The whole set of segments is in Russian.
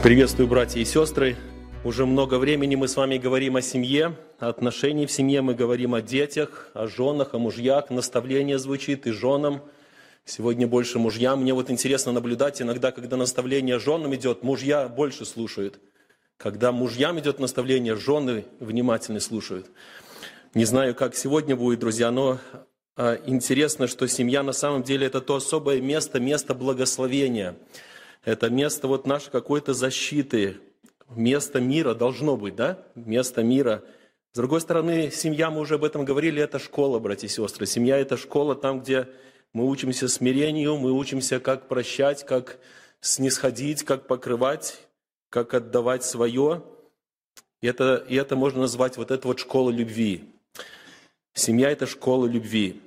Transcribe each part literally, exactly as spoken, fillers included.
Приветствую, братья и сестры. Уже много времени мы с вами говорим о семье, о отношениях в семье, мы говорим о детях, о женах, о мужьях. Наставление звучит и женам. Сегодня больше мужьям. Мне вот интересно наблюдать иногда, когда наставление женам идет, мужья больше слушают. Когда мужьям идет наставление, жены внимательно слушают. Не знаю, как сегодня будет, друзья, но а, интересно, что семья на самом деле это то особое место, место благословения. Это место вот нашей какой-то защиты, место мира должно быть, да? Место мира. С другой стороны, семья, мы уже об этом говорили, это школа, братья и сестры. Семья – это школа там, где мы учимся смирению, мы учимся, как прощать, как снисходить, как покрывать, как отдавать свое. И это, и это можно назвать вот это вот школа любви. Семья – это школа любви.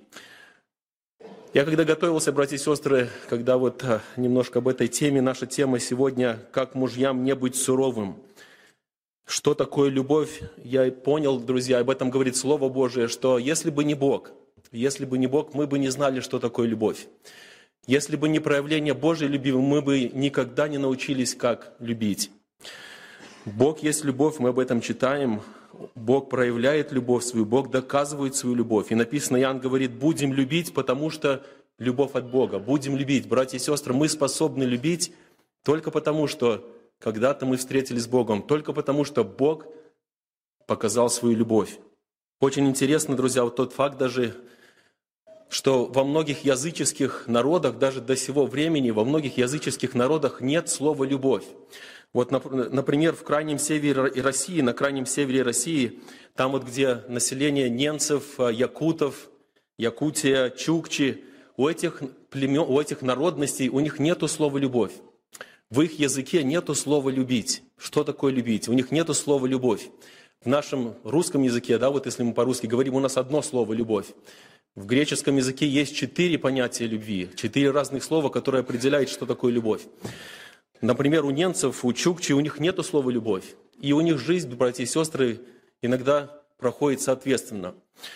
Я когда готовился, братья и сестры, когда вот немножко об этой теме, наша тема сегодня, как мужьям не быть суровым. Что такое любовь? Я понял, друзья, об этом говорит Слово Божие, что если бы не Бог, если бы не Бог, мы бы не знали, что такое любовь. Если бы не проявление Божьей любви, мы бы никогда не научились, как любить. Бог есть любовь, мы об этом читаем. Бог проявляет любовь свою, Бог доказывает свою любовь. И написано, Иоанн говорит, будем любить, потому что любовь от Бога. Будем любить, братья и сестры, мы способны любить только потому, что когда-то мы встретились с Богом, только потому, что Бог показал свою любовь. Очень интересно, друзья, вот тот факт даже, что во многих языческих народах, даже до сего времени, во многих языческих народах нет слова «любовь». Вот, например, в крайнем севере России, на крайнем севере России, там вот, где население ненцев, якутов, Якутия, чукчи, у этих племен, у этих народностей, у них нету слова «любовь». В их языке нету слова «любить». Что такое «любить»? У них нету слова «любовь». В нашем русском языке, да, вот если мы по-русски говорим, у нас одно слово «любовь». В греческом языке есть четыре понятия любви, четыре разных слова, которые определяют, что такое любовь. Например, у ненцев, у чукчи, у них нету слова «любовь». И у них жизнь, братья и сестры, иногда проходит соответственно.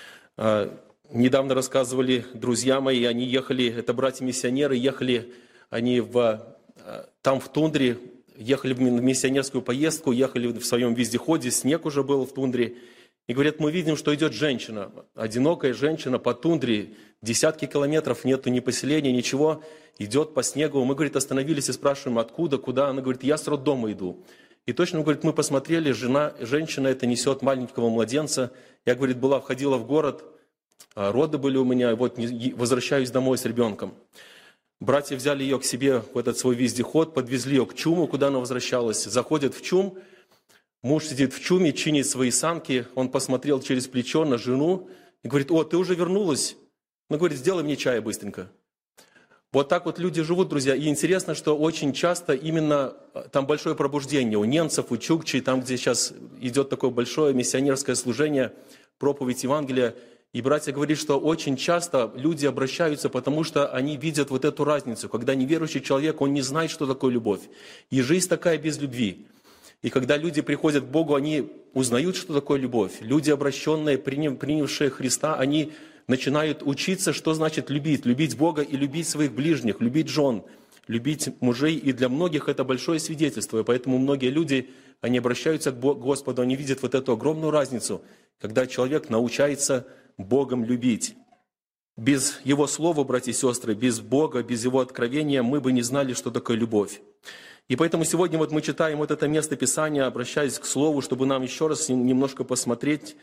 Недавно рассказывали друзья мои, они ехали, это братья-миссионеры, ехали они в, там в тундре, ехали в миссионерскую поездку, ехали в своем вездеходе, снег уже был в тундре. И говорят, мы видим, что идет женщина, одинокая женщина по тундре, десятки километров, нету ни поселения, ничего, идет по снегу. Мы, говорит, остановились и спрашиваем, откуда, куда. Она говорит, я с роддома иду. И точно, говорит, мы посмотрели, жена, женщина эта несет маленького младенца. Я, говорит, была, входила в город, роды были у меня, вот возвращаюсь домой с ребенком. Братья взяли ее к себе в этот свой вездеход, подвезли ее к чуму, куда она возвращалась. Заходят в чум. Муж сидит в чуме, чинит свои санки, он посмотрел через плечо на жену и говорит, о, ты уже вернулась? Он говорит, сделай мне чая быстренько. Вот так вот люди живут, друзья. И интересно, что очень часто именно там большое пробуждение у ненцев, у чукчей, там, где сейчас идет такое большое миссионерское служение, проповедь Евангелия. И братья говорят, что очень часто люди обращаются, потому что они видят вот эту разницу, когда неверующий человек, он не знает, что такое любовь. И жизнь такая без любви. И когда люди приходят к Богу, они узнают, что такое любовь. Люди, обращенные, принявшие Христа, они начинают учиться, что значит любить. Любить Бога и любить своих ближних, любить жен, любить мужей. И для многих это большое свидетельство. И поэтому многие люди, они обращаются к Господу, они видят вот эту огромную разницу, когда человек научается Богом любить. Без Его Слова, братья и сестры, без Бога, без Его откровения мы бы не знали, что такое любовь. И поэтому сегодня вот мы читаем вот это место Писания, обращаясь к Слову, чтобы нам еще раз немножко посмотреть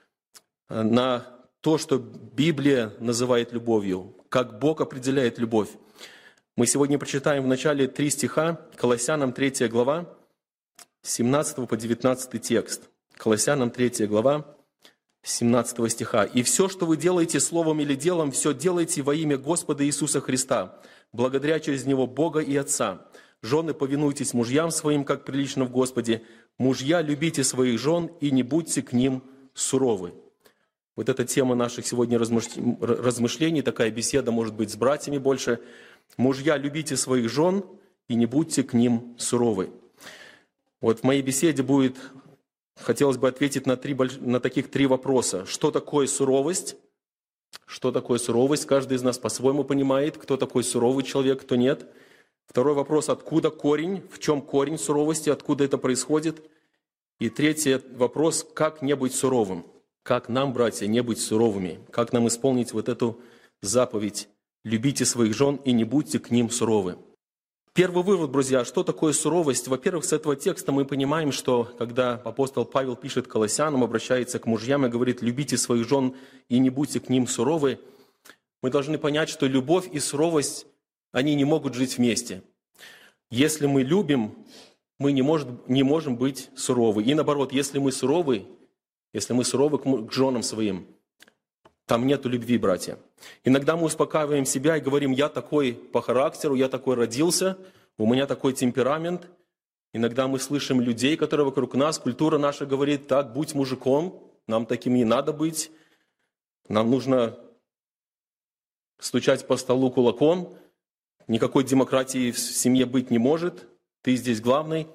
на то, что Библия называет любовью, как Бог определяет любовь. Мы сегодня прочитаем в начале три стиха, Колоссянам третья глава, с семнадцатого по девятнадцатый текст. Колоссянам третья глава, с семнадцатого стиха. «И все, что вы делаете словом или делом, все делайте во имя Господа Иисуса Христа, благодаря через Него Бога и Отца. Жены, повинуйтесь мужьям своим, как прилично в Господе. Мужья, любите своих жен и не будьте к ним суровы». Вот эта тема наших сегодня размышлений, такая беседа может быть с братьями больше. Мужья, любите своих жен и не будьте к ним суровы. Вот в моей беседе будет, хотелось бы ответить на, три, на таких три вопроса. Что такое суровость? Что такое суровость? Каждый из нас по-своему понимает, кто такой суровый человек, кто нет. Второй вопрос, откуда корень, в чем корень суровости, откуда это происходит. И третий вопрос, как не быть суровым. Как нам, братья, не быть суровыми? Как нам исполнить вот эту заповедь? Любите своих жен и не будьте к ним суровы. Первый вывод, друзья, что такое суровость? Во-первых, с этого текста мы понимаем, что когда апостол Павел пишет Колоссянам, обращается к мужьям и говорит, любите своих жен и не будьте к ним суровы, мы должны понять, что любовь и суровость, они не могут жить вместе. Если мы любим, мы не, может, не можем быть суровы. И наоборот, если мы суровы, если мы суровы к женам своим, там нету любви, братья. Иногда мы успокаиваем себя и говорим, я такой по характеру, я такой родился, у меня такой темперамент. Иногда мы слышим людей, которые вокруг нас, культура наша говорит, так, будь мужиком, нам таким не надо быть, нам нужно стучать по столу кулаком, никакой демократии в семье быть не может, ты здесь главный.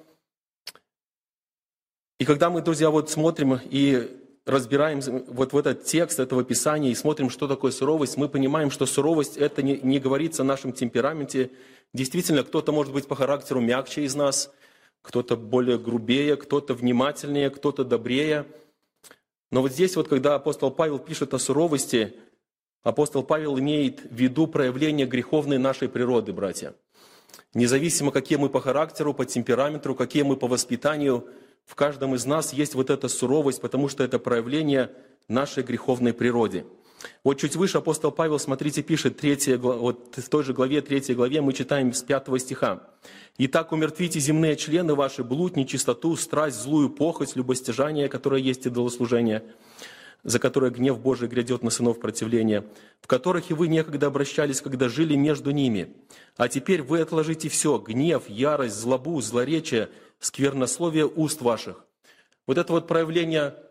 И когда мы, друзья, вот смотрим и разбираем вот в этот текст этого Писания и смотрим, что такое суровость, мы понимаем, что суровость – это не, не говорится о нашем темпераменте. Действительно, кто-то может быть по характеру мягче из нас, кто-то более грубее, кто-то внимательнее, кто-то добрее. Но вот здесь вот, когда апостол Павел пишет о суровости, апостол Павел имеет в виду проявление греховной нашей природы, братья. Независимо, какие мы по характеру, по темпераменту, какие мы по воспитанию, в каждом из нас есть вот эта суровость, потому что это проявление нашей греховной природы. Вот чуть выше апостол Павел, смотрите, пишет, третья, вот в той же главе, третьей главе, мы читаем с пятого стиха. «Итак, умертвите земные члены ваши, блуд, нечистоту, страсть, злую похоть, любостяжание, которое есть идолослужение, за которое гнев Божий грядет на сынов противления, в которых и вы некогда обращались, когда жили между ними. А теперь вы отложите все, гнев, ярость, злобу, злоречие, сквернословие уст ваших». Вот это вот проявление